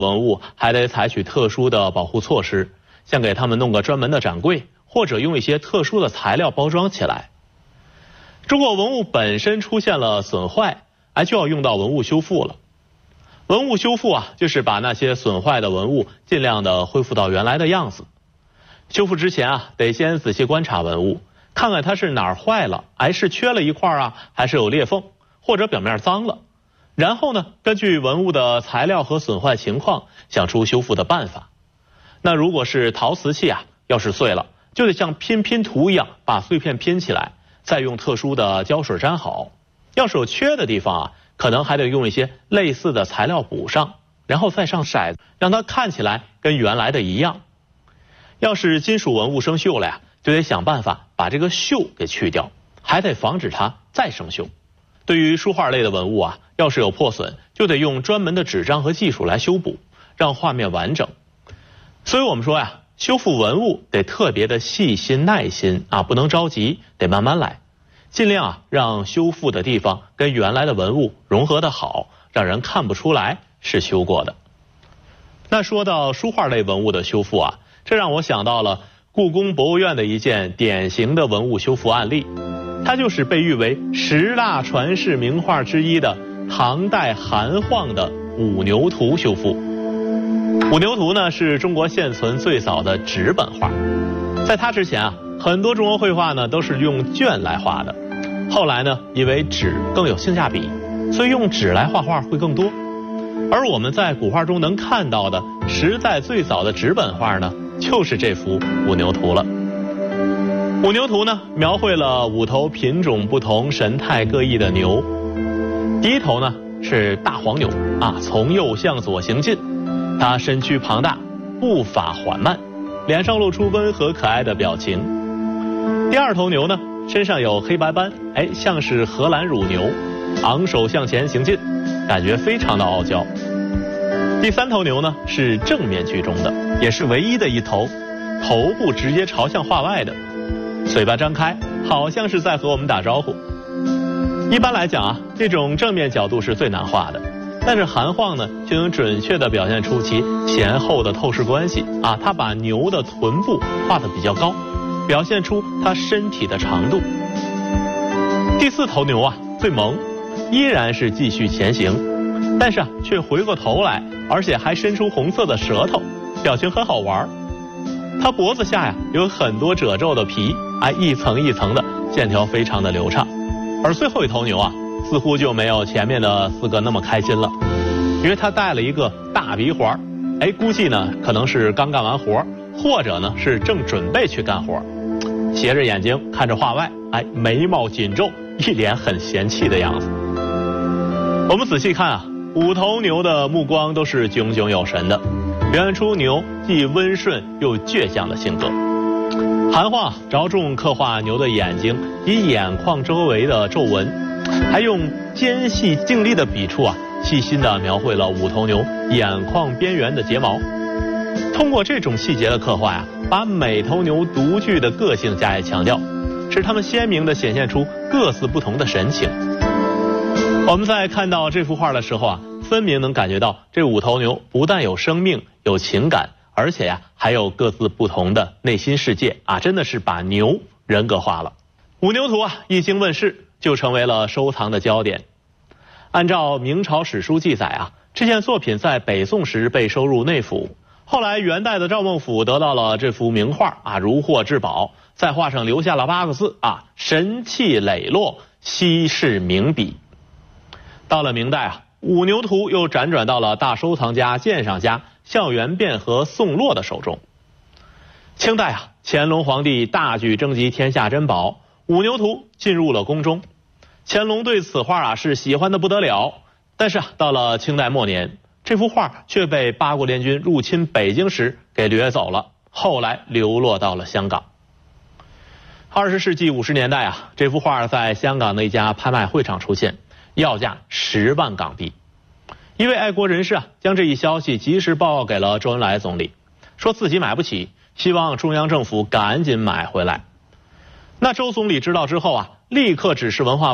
文物还得采取特殊的保护措施，像给他们弄个专门的展柜，或者用一些特殊的材料包装起来。如果文物本身出现了损坏，就要用到文物修复了。文物修复就是把那些损坏的文物尽量的恢复到原来的样子。修复之前得先仔细观察文物，看看它是哪儿坏了，是缺了一块还是有裂缝，或者表面脏了。然后呢，根据文物的材料和损坏情况，想出修复的办法。那如果是陶瓷器要是碎了，就得像拼图一样把碎片拼起来，再用特殊的胶水粘好。要是有缺的地方可能还得用一些类似的材料补上，然后再上色子，让它看起来跟原来的一样。要是金属文物生锈了就得想办法把这个锈给去掉，还得防止它再生锈。对于书画类的文物要是有破损，就得用专门的纸张和技术来修补，让画面完整。所以我们说修复文物得特别的细心耐心不能着急，得慢慢来，尽量让修复的地方跟原来的文物融合得好，让人看不出来是修过的。那说到书画类文物的修复这让我想到了故宫博物院的一件典型的文物修复案例，它就是被誉为10大传世名画之一的唐代韩晃的五牛图修复。五牛图呢是中国现存最早的纸本画，在它之前很多中国绘画呢都是用卷来画的，后来呢因为纸更有性价比，所以用纸来画画会更多。而我们在古画中能看到的时代最早的纸本画呢，就是这幅五牛图了。五牛图呢描绘了5头品种不同、神态各异的牛。第一头呢是大黄牛从右向左行进，它身躯庞大，步伐缓慢，脸上露出温和可爱的表情。第二头牛呢身上有黑白斑，像是荷兰乳牛，昂首向前行进，感觉非常的傲娇。第三头牛呢是正面居中的，也是唯一的一头，头部直接朝向画外的，嘴巴张开，好像是在和我们打招呼。一般来讲这种正面角度是最难画的，但是韩晃呢就能准确地表现出其前后的透视关系他把牛的臀部画得比较高，表现出它身体的长度。第四头牛最萌，依然是继续前行，但是却回过头来，而且还伸出红色的舌头，表情很好玩。它脖子下有很多褶皱的皮，一层一层的，线条非常的流畅。而最后一头牛似乎就没有前面的4个那么开心了，因为它带了一个大鼻环，估计呢可能是刚干完活，或者呢是正准备去干活，斜着眼睛看着画外，眉毛紧皱，一脸很嫌弃的样子。我们仔细看5头牛的目光都是炯炯有神的，表现出牛既温顺又倔强的性格。韩晃着重刻画牛的眼睛以眼眶周围的皱纹，还用尖细净利的笔触细心地描绘了5头牛眼眶边缘的睫毛。通过这种细节的刻画把每头牛独具的个性加以强调，使它们鲜明地显现出各自不同的神情。我们在看到这幅画的时候分明能感觉到这5头牛不但有生命有情感，而且还有各自不同的内心世界真的是把牛人格化了。五牛图一经问世就成为了收藏的焦点。按照明朝史书记载这件作品在北宋时被收入内府，后来元代的赵孟頫得到了这幅名画如获至宝，在画上留下了8个字神气磊落，稀世名笔。到了明代五牛图又辗转到了大收藏家、鉴赏家项元汴和宋洛的手中。清代乾隆皇帝大举征集天下珍宝，五牛图进入了宫中。乾隆对此画是喜欢的不得了，但是到了清代末年，这幅画却被八国联军入侵北京时给掠走了，后来流落到了香港。20世纪50年代这幅画在香港的一家拍卖会上出现，要价10万港币。一位爱国人士将这一消息及时报告给了周恩来总理，说自己买不起，希望中央政府赶紧买回来。那周总理知道之后立刻指示文化部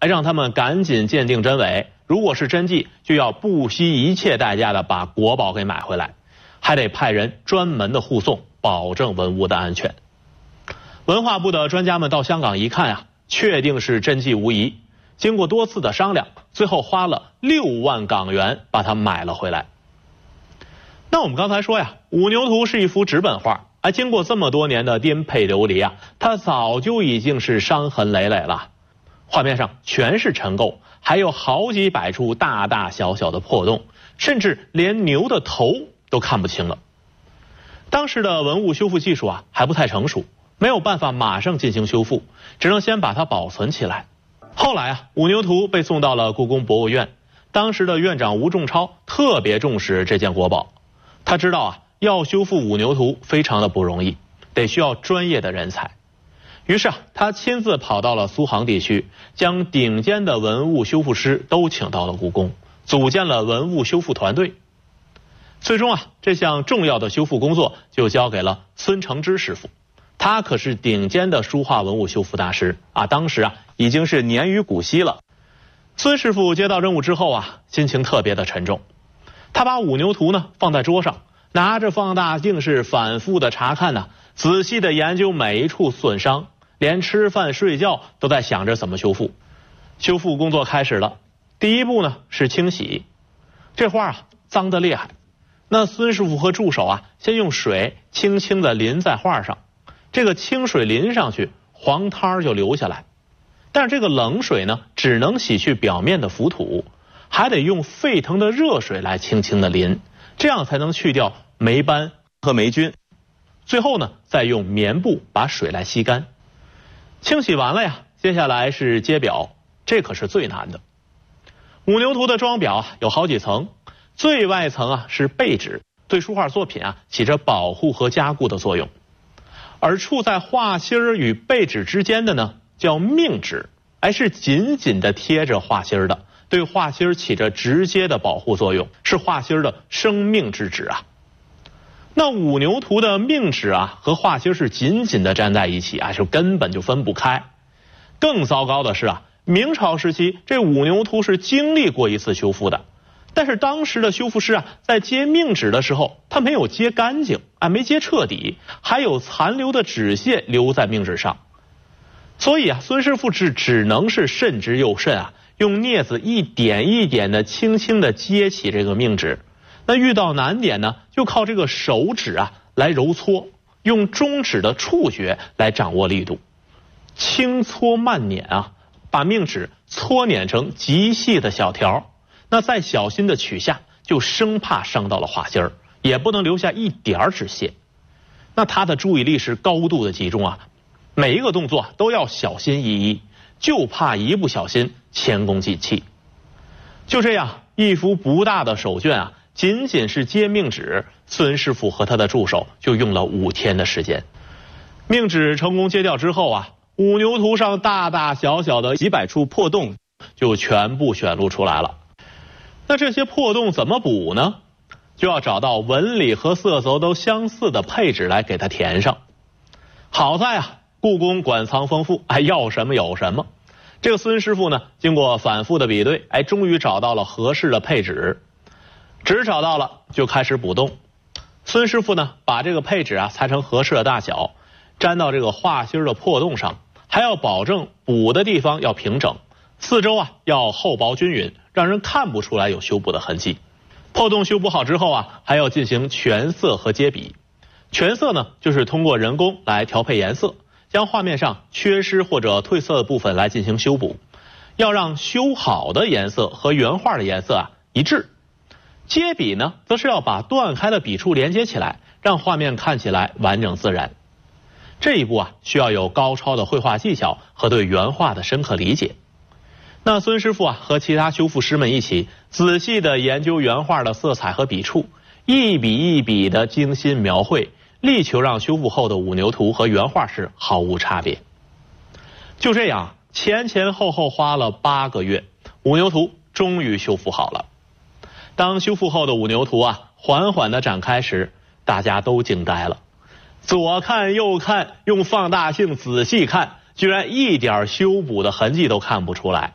让他们赶紧鉴定真伪，如果是真迹，就要不惜一切代价的把国宝给买回来，还得派人专门的护送，保证文物的安全。文化部的专家们到香港一看啊，确定是真迹无疑。经过多次的商量，最后花了6万港元把它买了回来。那我们刚才说呀，五牛图是一幅纸本画，经过这么多年的颠沛流离啊，它早就已经是伤痕累累了。画面上全是尘垢，还有好几百处大大小小的破洞，甚至连牛的头都看不清了。当时的文物修复技术啊还不太成熟，没有办法马上进行修复，只能先把它保存起来。后来啊，五牛图被送到了故宫博物院，当时的院长吴仲超特别重视这件国宝。他知道啊，要修复五牛图非常的不容易，得需要专业的人才。于是啊，他亲自跑到了苏杭地区，将顶尖的文物修复师都请到了故宫，组建了文物修复团队。最终啊，这项重要的修复工作就交给了孙承之师傅。他可是顶尖的书画文物修复大师啊，当时啊已经是年逾古稀了。孙师傅接到任务之后啊，心情特别的沉重。他把五牛图呢放在桌上，拿着放大镜是反复的查看呢，仔细的研究每一处损伤，连吃饭睡觉都在想着怎么修复。修复工作开始了，第一步呢是清洗。这画啊脏得厉害，那孙师傅和助手啊先用水轻轻的淋在画上。这个清水淋上去，黄滩就流下来。但是这个冷水呢，只能洗去表面的浮土，还得用沸腾的热水来轻轻的淋，这样才能去掉霉斑和霉菌。最后呢，再用棉布把水来吸干。清洗完了呀，接下来是揭表，这可是最难的。五牛图的装裱啊有好几层，最外层啊是背纸，对书画作品啊起着保护和加固的作用。而处在画芯与背纸之间的呢，叫命纸，是紧紧的贴着画芯的，对画芯起着直接的保护作用，是画芯的生命之纸啊。那五牛图的命纸啊和画芯是紧紧的粘在一起啊，就根本就分不开。更糟糕的是啊，明朝时期这五牛图是经历过一次修复的。但是当时的修复师啊，在揭命纸的时候，他没有揭干净没揭彻底，还有残留的纸屑留在命纸上。所以啊，孙师傅只能是慎之又慎啊，用镊子一点一点的轻轻的揭起这个命纸。那遇到难点呢，就靠这个手指啊来揉搓，用中指的触觉来掌握力度，轻搓慢捻啊，把命纸搓捻成极细的小条。那再小心的取下，就生怕伤到了画芯儿，也不能留下一点纸屑。那他的注意力是高度的集中啊，每一个动作都要小心翼翼，就怕一不小心前功尽弃。就这样，一幅不大的手卷啊，仅仅是揭命纸，孙师傅和他的助手就用了5天的时间。命纸成功揭掉之后啊，五牛图上大大小小的几百处破洞就全部显露出来了。那这些破洞怎么补呢？就要找到纹理和色泽都相似的配纸来给它填上。好在啊，故宫馆藏丰富，要什么有什么。这个孙师傅呢，经过反复的比对，终于找到了合适的配纸。纸找到了，就开始补洞。孙师傅呢，把这个配纸啊裁成合适的大小，粘到这个画芯的破洞上，还要保证补的地方要平整，四周啊要厚薄均匀，让人看不出来有修补的痕迹。破洞修补好之后啊，还要进行全色和接笔。全色呢，就是通过人工来调配颜色，将画面上缺失或者褪色的部分来进行修补，要让修好的颜色和原画的颜色啊一致。接笔呢，则是要把断开的笔触连接起来，让画面看起来完整自然。这一步啊，需要有高超的绘画技巧和对原画的深刻理解。那孙师傅啊和其他修复师们一起仔细的研究原画的色彩和笔触，一笔一笔的精心描绘，力求让修复后的五牛图和原画是毫无差别。就这样，前后花了8个月，五牛图终于修复好了。当修复后的五牛图啊缓缓的展开时，大家都惊呆了。左看右看，用放大镜仔细看，居然一点修补的痕迹都看不出来。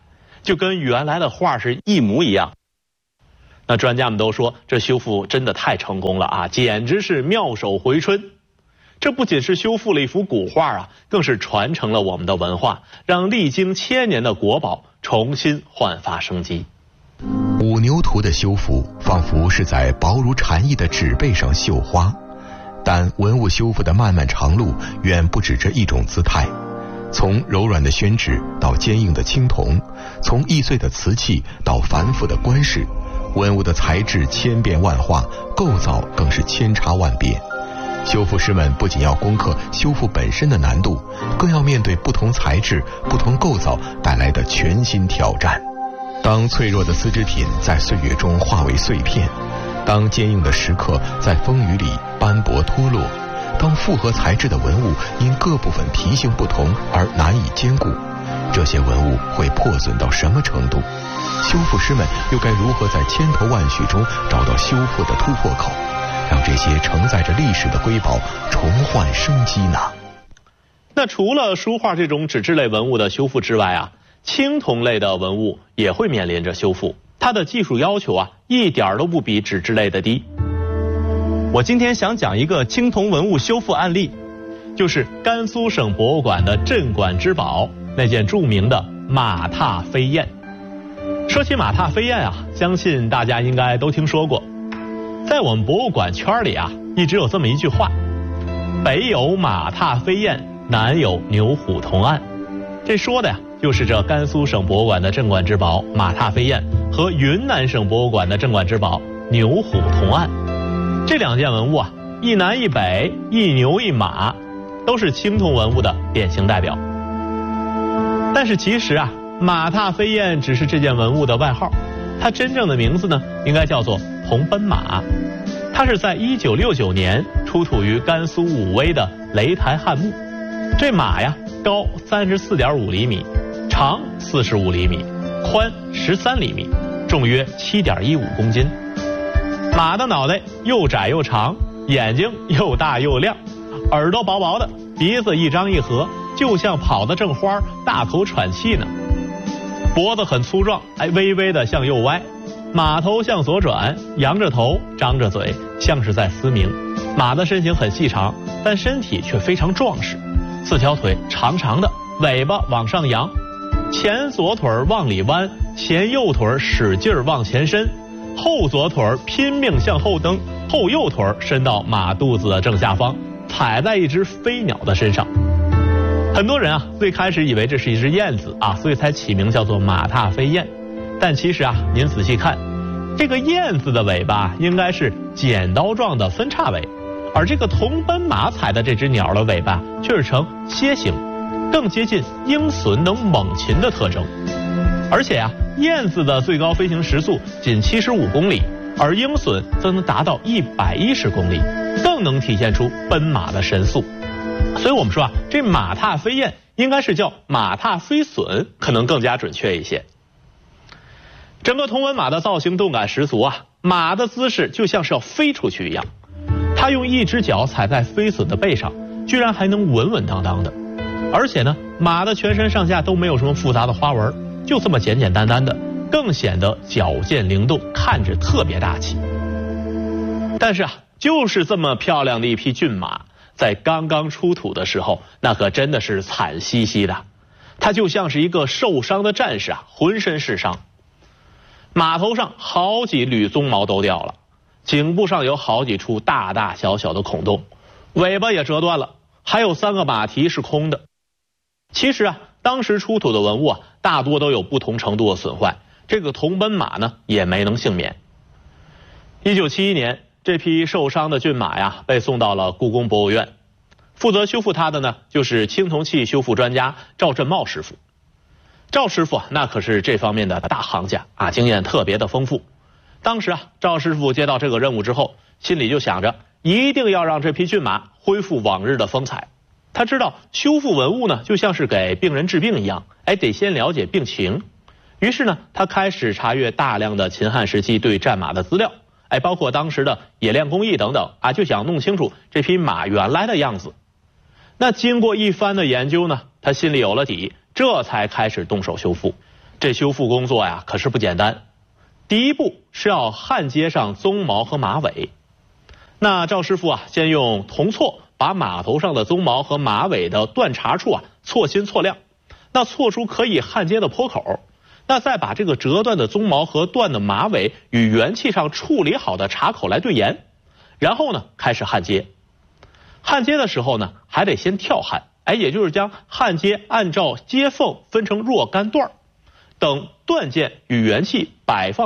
就跟原来的画是一模一样。那专家们都说，这修复真的太成功了啊，简直是妙手回春。这不仅是修复了一幅古画啊，更是传承了我们的文化，让历经千年的国宝重新焕发生机。 五牛图的修复仿佛是在薄如蝉翼的纸背上绣花，但文物修复的漫漫长路远不止这一种姿态。从柔软的宣纸到坚硬的青铜，从易碎的瓷器到繁复的官饰，文物的材质千变万化，构造更是千差万别。修复师们不仅要攻克修复本身的难度，更要面对不同材质、不同构造带来的全新挑战。当脆弱的丝织品在岁月中化为碎片，当坚硬的石刻在风雨里斑驳脱落，当复合材质的文物因各部分题性不同而难以兼顾，这些文物会破损到什么程度？修复师们又该如何在千头万绪中找到修复的突破口，让这些承载着历史的瑰宝重焕生机呢？ 那除了书画这种纸质类文物的修复之外啊，青铜类的文物也会面临着修复，它的技术要求啊一点都不比纸质类的低。 我今天想讲一个青铜文物修复案例， 就是甘肃省博物馆的镇馆之宝那件著名的马踏飞燕。说起马踏飞燕啊，相信大家应该都听说过。在我们博物馆圈里啊，一直有这么一句话：北有马踏飞燕，南有牛虎铜案。这说的呀，就是这甘肃省博物馆的镇馆之宝马踏飞燕和云南省博物馆的镇馆之宝牛虎铜案。这两件文物啊，一南一北，一牛一马，都是青铜文物的典型代表。但是其实啊，马踏飞燕只是这件文物的外号，它真正的名字呢，应该叫做铜奔马。它是在1969年出土于甘肃武威的雷台汉墓。这马呀，高34.5厘米，长45厘米，宽13厘米，重约7.15公斤。马的脑袋又窄又长，眼睛又大又亮，耳朵薄薄的，鼻子一张一合，就像跑的正花，大口喘气呢。脖子很粗壮，微微的向右歪，马头向左转，扬着头，张着嘴，像是在嘶鸣。马的身形很细长，但身体却非常壮实，4条腿长长的，尾巴往上扬，前左腿往里弯，前右腿使劲往前伸，后左腿拼命向后蹬，后右腿伸到马肚子的正下方，踩在一只飞鸟的身上。很多人啊，最开始以为这是一只燕子啊，所以才起名叫做马踏飞燕。但其实啊，您仔细看，这个燕子的尾巴应该是剪刀状的分叉尾，而这个铜奔马踩的这只鸟的尾巴却是呈楔形，更接近鹰隼等猛禽的特征。而且啊，燕子的最高飞行时速仅75公里，而鹰隼则能达到110公里，更能体现出奔马的神速。所以我们说啊，这马踏飞燕应该是叫马踏飞隼，可能更加准确一些。整个铜奔马的造型动感十足啊，马的姿势就像是要飞出去一样，它用一只脚踩在飞隼的背上，居然还能稳稳当当的。而且呢，马的全身上下都没有什么复杂的花纹，就这么简简单单的，更显得矫健灵动，看着特别大气。但是啊，就是这么漂亮的一匹骏马，在刚刚出土的时候，那可真的是惨兮兮的。它就像是一个受伤的战士啊，浑身是伤。马头上好几缕鬃毛都掉了，颈部上有好几处大大小小的孔洞，尾巴也折断了，还有3个马蹄是空的。其实啊，当时出土的文物啊，大多都有不同程度的损坏，这个铜奔马呢，也没能幸免。1971年，这匹受伤的骏马呀，被送到了故宫博物院。负责修复它的呢，就是青铜器修复专家赵振茂师傅。赵师傅那可是这方面的大行家啊，经验特别的丰富。当时啊，赵师傅接到这个任务之后，心里就想着一定要让这匹骏马恢复往日的风采。他知道修复文物呢，就像是给病人治病一样，得先了解病情。于是呢，他开始查阅大量的秦汉时期对战马的资料，包括当时的冶炼工艺等等啊，就想弄清楚这匹马原来的样子。那经过一番的研究呢，他心里有了底，这才开始动手修复。 这修复工作呀，可是不简单。第一步是要焊接上鬃毛和马尾。那赵师傅啊，先用铜锉把马头上的鬃毛和马尾的断茬处啊锉芯锉亮，那锉出可以焊接的坡口。那再把这个折断的鬃毛和断的马尾与原器上处理好的茬口来对严，然后呢开始焊接。焊接的时候呢，还得先跳焊，也就是将焊接按照接缝分成若干段，等断件与原器摆放